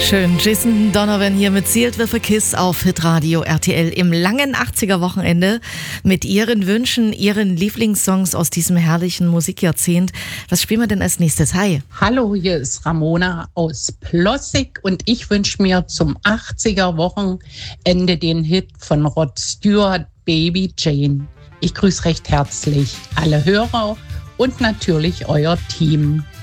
Schön. Jason Donovan hier mit Sealed with a Kiss auf Hitradio RTL im langen 80er-Wochenende mit Ihren Wünschen, Ihren Lieblingssongs aus diesem herrlichen Musikjahrzehnt. Was spielen wir denn als nächstes? Hi. Hallo, hier ist Ramona aus Plossig und ich wünsche mir zum 80er-Wochenende den Hit von Rod Stewart, Baby Jane. Ich grüße recht herzlich alle Hörer und natürlich euer Team.